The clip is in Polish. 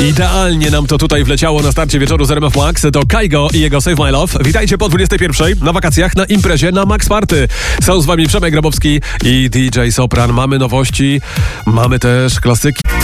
Idealnie nam to tutaj wleciało na starcie wieczoru z RMF Max. To Kaigo i jego Save My Love. Witajcie po 21. na wakacjach, na imprezie, na Max Party. Są z wami Przemek Grabowski i DJ Sopran. Mamy nowości, mamy też klasyki.